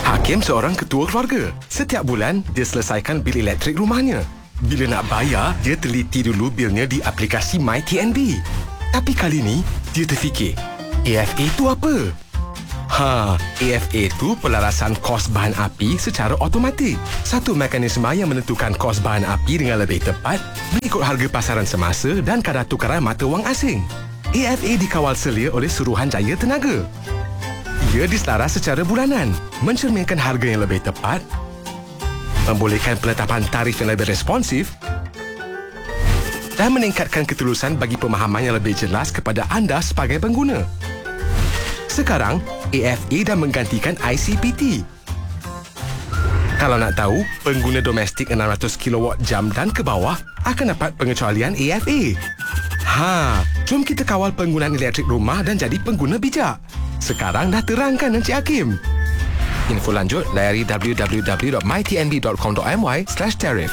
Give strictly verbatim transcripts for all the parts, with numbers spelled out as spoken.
Hakim seorang ketua keluarga. Setiap bulan, dia selesaikan bil elektrik rumahnya. Bila nak bayar, dia teliti dulu bilnya di aplikasi MyTNB. Tapi kali ni, dia terfikir, A F A tu apa? Ha, A F A tu pelarasan kos bahan api secara automatik. Satu mekanisme yang menentukan kos bahan api dengan lebih tepat mengikut harga pasaran semasa dan kadar tukaran mata wang asing. A F A dikawal selia oleh Suruhanjaya Tenaga. Ia diselaras secara bulanan, mencerminkan harga yang lebih tepat, membolehkan penetapan tarif yang lebih responsif dan meningkatkan ketulusan bagi pemahaman yang lebih jelas kepada anda sebagai pengguna. Sekarang, A F A dah menggantikan I C P T. Kalau nak tahu, pengguna domestik enam ratus kilowatt jam dan ke bawah akan dapat pengecualian A F A. Ha, jom kita kawal penggunaan elektrik rumah dan jadi pengguna bijak. Sekarang dah terangkan Encik Hakim. Info lanjut, layari w w w dot my t n b dot com dot m y slash tarif.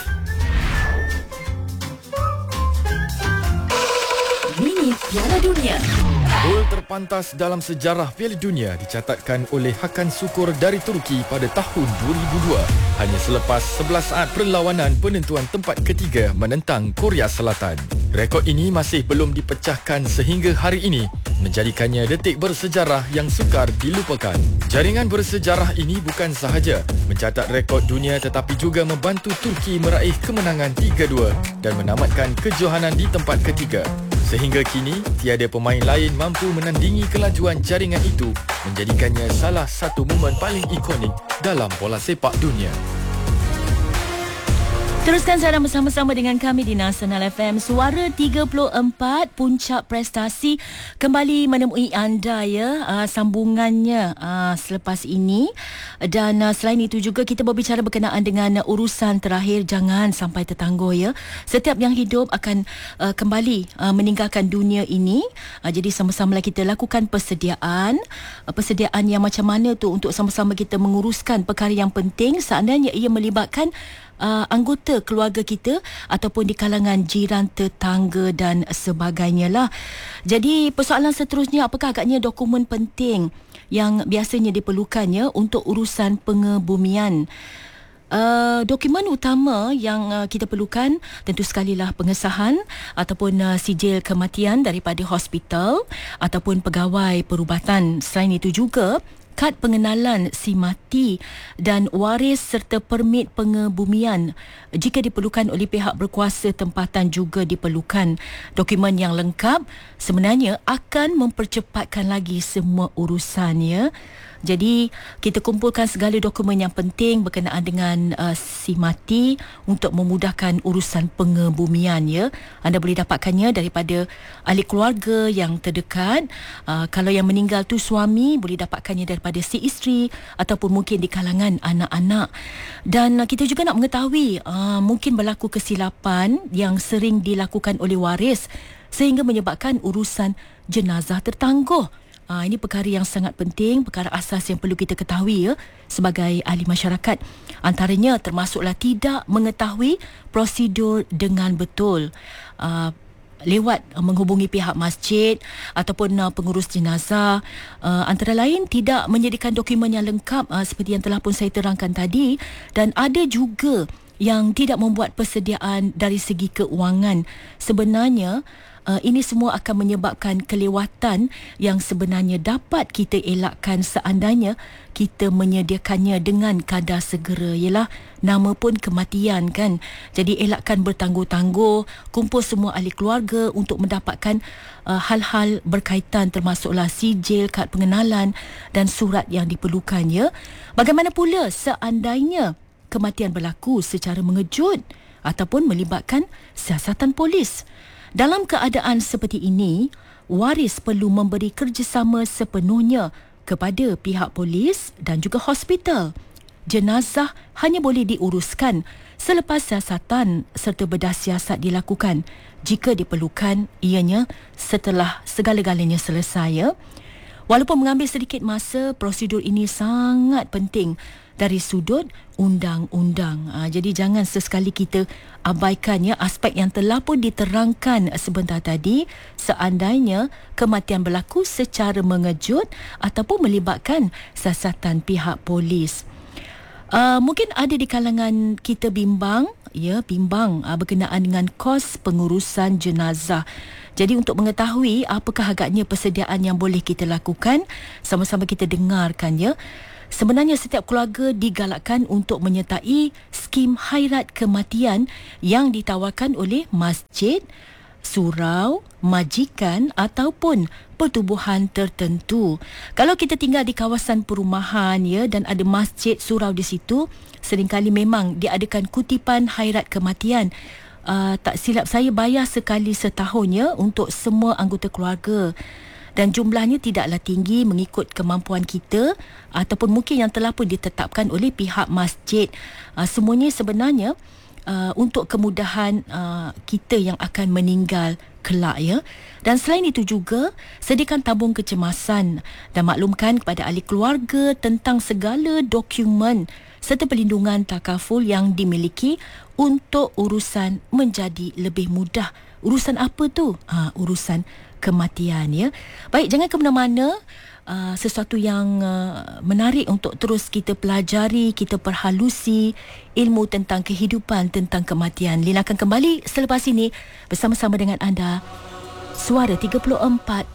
Mini Piala Dunia. Gol terpantas dalam sejarah Piala Dunia dicatatkan oleh Hakan Şükür dari Turki pada tahun dua ribu dua. Hanya selepas sebelas saat perlawanan penentuan tempat ketiga menentang Korea Selatan. Rekod ini masih belum dipecahkan sehingga hari ini, menjadikannya detik bersejarah yang sukar dilupakan. Jaringan bersejarah ini bukan sahaja mencatat rekod dunia tetapi juga membantu Turki meraih kemenangan tiga dua dan menamatkan kejohanan di tempat ketiga. Sehingga kini, tiada pemain lain mampu menandingi kelajuan jaringan itu, menjadikannya salah satu momen paling ikonik dalam bola sepak dunia. Teruskan siaran bersama-sama dengan kami di Nasional F M. Suara tiga puluh empat, puncak prestasi kembali menemui anda ya, uh, sambungannya uh, selepas ini. Dan uh, selain itu juga kita berbicara berkenaan dengan uh, urusan terakhir, jangan sampai tertangguh ya. Setiap yang hidup akan uh, kembali uh, meninggalkan dunia ini. Uh, jadi sama-sama kita lakukan persediaan. Uh, persediaan yang macam mana tu untuk sama-sama kita menguruskan perkara yang penting seandainya ia melibatkan Uh, anggota keluarga kita ataupun di kalangan jiran, tetangga dan sebagainya lah. Jadi persoalan seterusnya, apakah agaknya dokumen penting yang biasanya diperlukannya untuk urusan pengebumian? Uh, dokumen utama yang uh, kita perlukan tentu sekali lah pengesahan ataupun uh, sijil kematian daripada hospital ataupun pegawai perubatan. Selain itu juga kad pengenalan si mati dan waris serta permit pengebumian jika diperlukan oleh pihak berkuasa tempatan juga diperlukan. Dokumen yang lengkap sebenarnya akan mempercepatkan lagi semua urusan ya. Jadi kita kumpulkan segala dokumen yang penting berkenaan dengan uh, si mati untuk memudahkan urusan pengebumian ya. Anda boleh dapatkannya daripada ahli keluarga yang terdekat. Uh, kalau yang meninggal tu suami, boleh dapatkannya daripada si isteri ataupun mungkin di kalangan anak-anak. Dan uh, kita juga nak mengetahui uh, mungkin berlaku kesilapan yang sering dilakukan oleh waris sehingga menyebabkan urusan jenazah tertangguh. Ah, ini perkara yang sangat penting, perkara asas yang perlu kita ketahui ya, sebagai ahli masyarakat. Antaranya termasuklah tidak mengetahui prosedur dengan betul. Ah, lewat uh, menghubungi pihak masjid ataupun uh, pengurus jenazah, uh, antara lain tidak menyediakan dokumen yang lengkap uh, seperti yang telah pun saya terangkan tadi, dan ada juga yang tidak membuat persediaan dari segi keuangan. Sebenarnya Uh, ini semua akan menyebabkan kelewatan yang sebenarnya dapat kita elakkan seandainya kita menyediakannya dengan kadar segera. Ialah nama pun kematian kan. Jadi elakkan bertangguh-tangguh, kumpul semua ahli keluarga untuk mendapatkan uh, hal-hal berkaitan termasuklah sijil, kad pengenalan dan surat yang diperlukan ya. Bagaimana pula seandainya kematian berlaku secara mengejut ataupun melibatkan siasatan polis? Dalam keadaan seperti ini, waris perlu memberi kerjasama sepenuhnya kepada pihak polis dan juga hospital. Jenazah hanya boleh diuruskan selepas siasatan serta bedah siasat dilakukan. Jika diperlukan, ianya setelah segala-galanya selesai ya. Walaupun mengambil sedikit masa, prosedur ini sangat penting dari sudut undang-undang. Ha, jadi jangan sesekali kita abaikannya aspek yang telah pun diterangkan sebentar tadi seandainya kematian berlaku secara mengejut ataupun melibatkan siasatan pihak polis. Uh, mungkin ada di kalangan kita bimbang, ya, bimbang uh, berkenaan dengan kos pengurusan jenazah. Jadi untuk mengetahui apakah agaknya persediaan yang boleh kita lakukan, sama-sama kita dengarkan, ya. Sebenarnya setiap keluarga digalakkan untuk menyertai skim khairat kematian yang ditawarkan oleh masjid, surau, majikan ataupun pertubuhan tertentu. Kalau kita tinggal di kawasan perumahan, ya, dan ada masjid, surau di situ, seringkali memang diadakan kutipan khairat kematian. Uh, tak silap saya bayar sekali setahun, ya, untuk semua anggota keluarga. Dan jumlahnya tidaklah tinggi mengikut kemampuan kita ataupun mungkin yang telah pun ditetapkan oleh pihak masjid. Uh, semuanya sebenarnya Uh, untuk kemudahan uh, kita yang akan meninggal kelak, ya. Dan selain itu juga sediakan tabung kecemasan dan maklumkan kepada ahli keluarga tentang segala dokumen serta perlindungan takaful yang dimiliki untuk urusan menjadi lebih mudah. Urusan apa tu? Ha, urusan kematian, ya. Baik, jangan ke mana-mana. Uh, sesuatu yang uh, menarik untuk terus kita pelajari, kita perhalusi ilmu tentang kehidupan, tentang kematian. Lina akan kembali selepas ini bersama-sama dengan anda. Suara tiga puluh empat